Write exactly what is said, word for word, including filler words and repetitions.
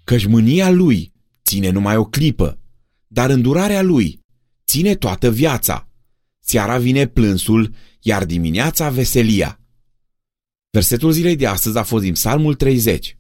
Căci mânia lui ține numai o clipă, dar îndurarea lui ține toată viața. Seara vine plânsul, iar dimineața veselia. Versetul zilei de astăzi a fost din Psalmul treizeci.